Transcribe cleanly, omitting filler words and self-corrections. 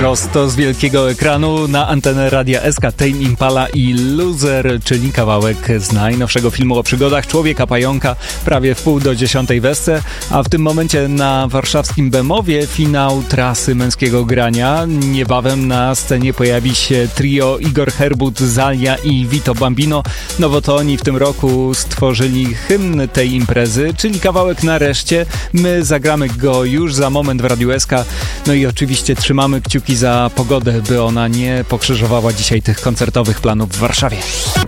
Prosto z wielkiego ekranu na antenę Radia SK Tame Impala i Loser, czyli kawałek z najnowszego filmu o przygodach Człowieka Pająka, prawie w 9:30 w SC, a w tym momencie na warszawskim Bemowie finał trasy męskiego grania. Niebawem na scenie pojawi się trio Igor Herbut, Zalia i Vito Bambino, no bo to oni w tym roku stworzyli hymn tej imprezy, czyli kawałek Nareszcie. My zagramy go już za moment w Radiu SK, no i oczywiście trzymamy kciuki za pogodę, by ona nie pokrzyżowała dzisiaj tych koncertowych planów w Warszawie.